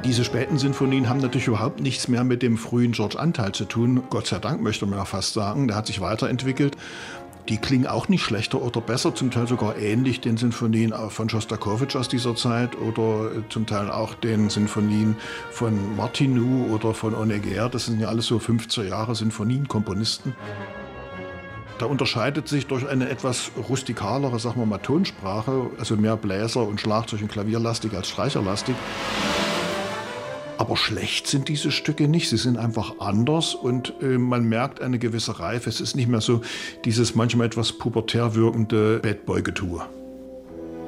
Diese späten Sinfonien haben natürlich überhaupt nichts mehr mit dem frühen George Anteil zu tun. Gott sei Dank, möchte man ja fast sagen. Der hat sich weiterentwickelt. Die klingen auch nicht schlechter oder besser, zum Teil sogar ähnlich den Sinfonien von Schostakowitsch aus dieser Zeit oder zum Teil auch den Sinfonien von Martinu oder von Honegger. Das sind ja alles so 50er Jahre Sinfonienkomponisten. Da unterscheidet sich durch eine etwas rustikalere, sagen wir mal, Tonsprache, also mehr Bläser- und Schlagzeug- und Klavierlastig als Streicherlastig. Aber schlecht sind diese Stücke nicht, sie sind einfach anders und man merkt eine gewisse Reife. Es ist nicht mehr so dieses manchmal etwas pubertär wirkende Bad-Boy-Getue.